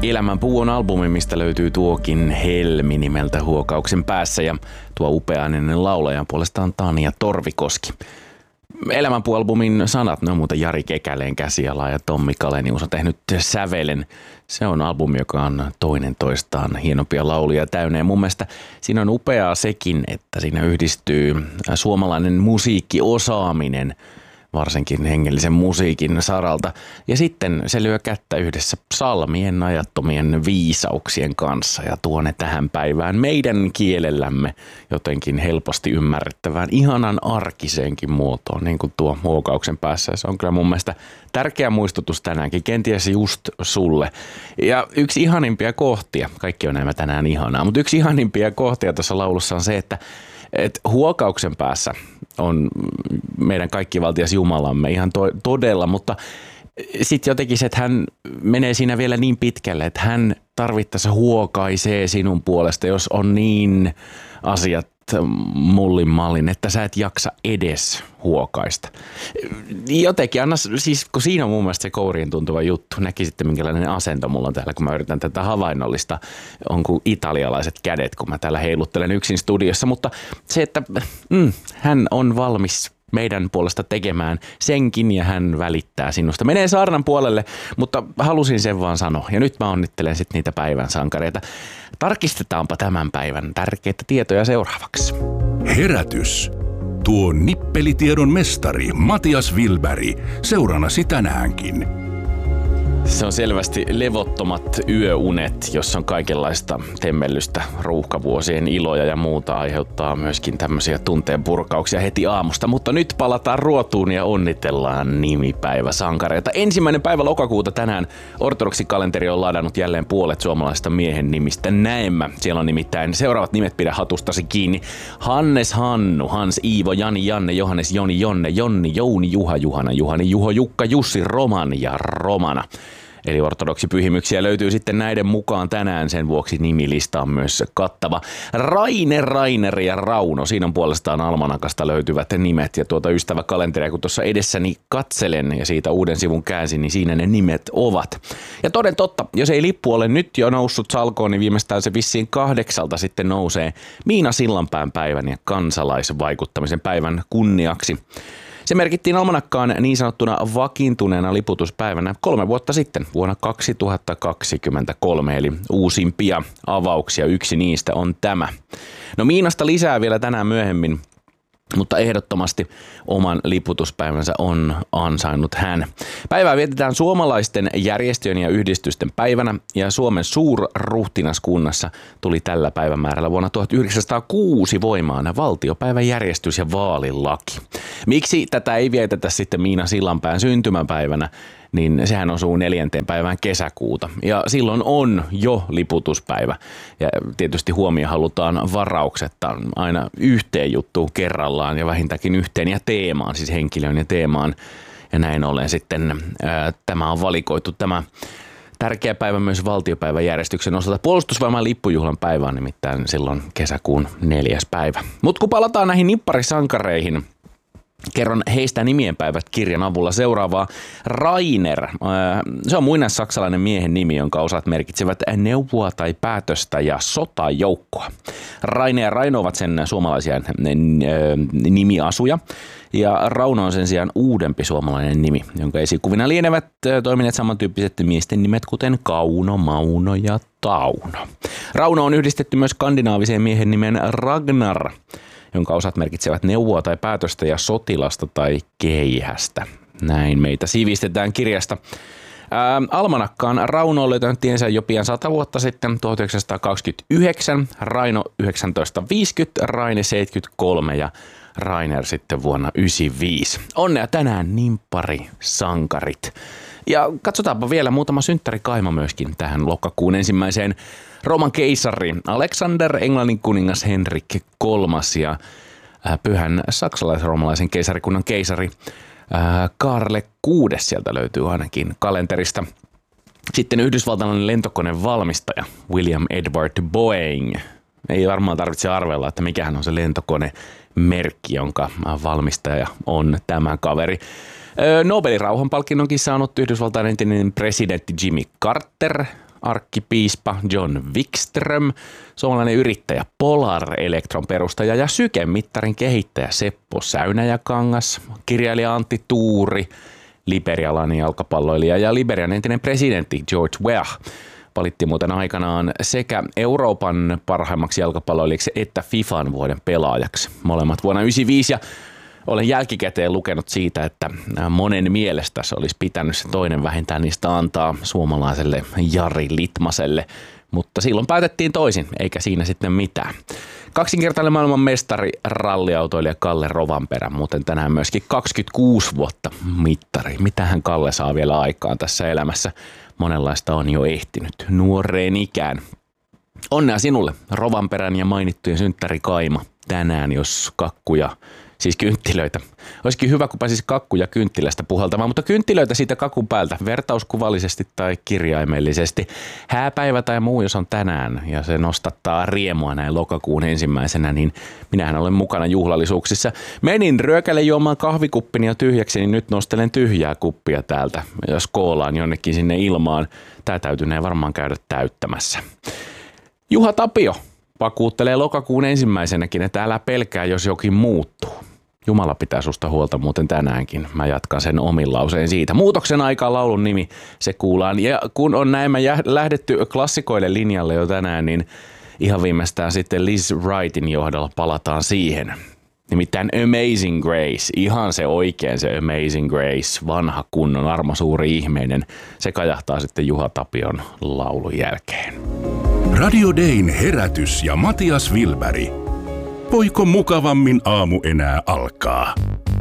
Elämän puu on albumi, mistä löytyy tuokin Helmi nimeltä Huokauksen päässä ja tuo upeainen laulaja puolestaan Tania Torvikoski. Elämän puu-albumin sanat, ne on muuten Jari Kekäleen käsiala ja Tommi Kalenius on tehnyt sävelen. Se on albumi, joka on toinen toistaan hienompia lauluja täynnä ja mun mielestä siinä on upeaa sekin, että siinä yhdistyy suomalainen musiikkiosaaminen, varsinkin hengellisen musiikin saralta. Ja sitten se lyö kättä yhdessä psalmien ajattomien viisauksien kanssa ja tuo ne tähän päivään meidän kielellämme jotenkin helposti ymmärrettävään, ihanan arkiseenkin muotoon, niin kuin tuo Huokauksen päässä. Se on kyllä mun mielestä tärkeä muistutus tänäänkin, kenties just sulle. Ja yksi ihanimpia kohtia, kaikki on nämä tänään ihanaa, mutta yksi ihanimpia kohtia tuossa laulussa on se, että Huokauksen päässä on meidän kaikkivaltias Jumalamme ihan todella, mutta sitten jotenkin se, että hän menee siinä vielä niin pitkälle, että hän tarvittaessa huokaisee sinun puolesta, jos on niin asiat mullin mallin, että sä et jaksa edes huokaista. Jotenkin anna, siis kun siinä on mun mielestä se kouriin tuntuva juttu, näkisitte minkälainen asento mulla on täällä, kun mä yritän tätä havainnollista, on kuin italialaiset kädet, kun mä täällä heiluttelen yksin studiossa, mutta se, että hän on valmis meidän puolesta tekemään senkin ja hän välittää sinusta. Menee saarnan puolelle, mutta halusin sen vaan sanoa. Ja nyt mä onnittelen sitten niitä päivän sankareita. Tarkistetaanpa tämän päivän tärkeitä tietoja seuraavaksi. Herätys. Tuo nippelitiedon mestari Matias Wilberg seurannasi tänäänkin. Se on selvästi levottomat yöunet, jossa on kaikenlaista temmellystä, ruuhkavuosien iloja ja muuta aiheuttaa myöskin tämmöisiä tunteenpurkauksia heti aamusta. Mutta nyt palataan ruotuun ja onnitellaan nimipäiväsankareita. 1. päivä lokakuuta tänään ortodoksikalenteri on ladannut jälleen puolet suomalaisista miehen nimistä näemmä. Siellä on nimittäin seuraavat nimet, pidä hatustasi kiinni. Hannes, Hannu, Hans, Iivo, Jani, Janne, Johannes, Joni, Jonne, Jonni, Jouni, Juha, Juhana, Juhani, Juho, Jukka, Jussi, Roman ja Romana. Eli ortodoksipyhimyksiä löytyy sitten näiden mukaan tänään, sen vuoksi nimilista on myös kattava. Raine, Rainer ja Rauno, siinä on puolestaan almanakasta löytyvät nimet ja tuota ystäväkalenteria, kun tuossa edessäni katselen ja siitä uuden sivun käänsin, niin siinä ne nimet ovat. Ja toden totta, jos ei lippu ole nyt jo noussut salkoon, niin viimeistään se vissiin 8 sitten nousee Miina Sillanpään päivän ja kansalaisvaikuttamisen päivän kunniaksi. Se merkittiin almanakkaan niin sanottuna vakiintuneena liputuspäivänä 3 vuotta sitten, vuonna 2023, eli uusimpia avauksia. Yksi niistä on tämä. No Miinasta lisää vielä tänään myöhemmin, mutta ehdottomasti oman liputuspäivänsä on ansainnut hän. Päivää vietetään suomalaisten järjestöjen ja yhdistysten päivänä ja Suomen suurruhtinaskunnassa tuli tällä päivämäärällä vuonna 1906 voimaan valtiopäivän järjestys- ja vaalilaki. Miksi tätä ei vietetä sitten Miina Sillanpään syntymäpäivänä, niin sehän osuu 4. päivään kesäkuuta ja silloin on jo liputuspäivä. Ja tietysti huomio halutaan varauksetta aina yhteen juttuun kerrallaan ja vähintäänkin yhteen ja teemaan, siis henkilöön ja teemaan. Ja näin ollen sitten tämä on valikoitu tämä tärkeä päivä myös valtiopäivän järjestyksen osalta. Puolustusvoiman lippujuhlan päivä on nimittäin silloin kesäkuun 4. päivä. Mutta kun palataan näihin nipparisankareihin, kerron heistä nimienpäivät kirjan avulla seuraavaa. Rainer, se on muinaissaksalainen miehen nimi, jonka osat merkitsevät neuvoa tai päätöstä ja sotajoukkoa. Raine ja Raino ovat sen suomalaisia nimiasuja. Ja Rauno on sen sijaan uudempi suomalainen nimi, jonka esikuvina lienevät toimineet samantyyppiset miesten nimet kuten Kauno, Mauno ja Tauno. Rauno on yhdistetty myös skandinaaviseen miehen nimen Ragnar, jonka osat merkitsevät neuvoa tai päätöstä ja sotilasta tai keihästä. Näin meitä sivistetään kirjasta. Almanakkaan Rauno on löytänyt tiensä jo pian 100 vuotta sitten, 1929, Raino 1950, Raine 73 ja Rainer sitten vuonna 1995. Onnea tänään nimppari sankarit. Ja katsotaanpa vielä muutama synttärikaima myöskin tähän lokakuun 1. Rooman keisari Alexander, Englannin kuningas Henrik III ja pyhän saksalais-roomalaisen keisarikunnan keisari Kaarle VI sieltä löytyy ainakin kalenterista. Sitten yhdysvaltalainen lentokonevalmistaja William Edward Boeing. Ei varmaan tarvitse arvella, että mikähän on se lentokonemerkki, jonka valmistaja on tämä kaveri. Nobelin rauhanpalkinnonkin saanut Yhdysvaltain entinen presidentti Jimmy Carter arkkipiispa John Wikström, suomalainen yrittäjä, Polar Electron perustaja ja Syke-mittarin kehittäjä Seppo Säynäjäkangas, kirjailija Antti Tuuri, liberialainen jalkapalloilija ja Liberian entinen presidentti George Weah valittiin muuten aikanaan sekä Euroopan parhaimmaksi jalkapalloilijaksi että FIFAn vuoden pelaajaksi. Molemmat vuonna 1995 ja olen jälkikäteen lukenut siitä, että monen mielestä se olisi pitänyt se toinen vähintään niistä antaa suomalaiselle Jari Litmaselle, mutta silloin päätettiin toisin, eikä siinä sitten mitään. Kaksinkertainen maailman mestari ralliautoilija Kalle Rovanperä, muuten tänään myöskin 26 vuotta mittari. Mitähän Kalle saa vielä aikaan tässä elämässä? Monenlaista on jo ehtinyt nuoreen ikään. Onnea sinulle, Rovanperän ja mainittujen synttäri Kaima, tänään jos kakkuja, siis kynttilöitä. Olisikin hyvä, kun pääsisi kakkuja kynttilästä puhaltamaan, mutta kynttilöitä siitä kakun päältä, vertauskuvallisesti tai kirjaimellisesti. Hääpäivä tai muu, jos on tänään ja se nostattaa riemua näin lokakuun ensimmäisenä, niin minähän olen mukana juhlallisuuksissa. Menin ryökälle juomaan kahvikuppini ja tyhjäksi, niin nyt nostelen tyhjää kuppia täältä ja skoolaan jonnekin sinne ilmaan. Tää täytynee varmaan käydä täyttämässä. Juha Tapio vakuuttelee lokakuun ensimmäisenäkin, että älä pelkää, jos jokin muuttuu. Jumala pitää susta huolta muuten tänäänkin. Mä jatkan sen omin lauseen siitä. Muutoksen aikaa laulun nimi, se kuullaan. Ja kun on näin lähdetty klassikoille linjalle jo tänään, niin ihan viimeistään sitten Liz Wrightin johdolla palataan siihen. Nimittäin Amazing Grace, ihan se oikein se Amazing Grace, vanha kunnon armo suuri ihmeinen. Se kajahtaa sitten Juha Tapion laulun jälkeen. Radio Dayn herätys ja Matias Wilberg. Voiko mukavammin aamu enää alkaa?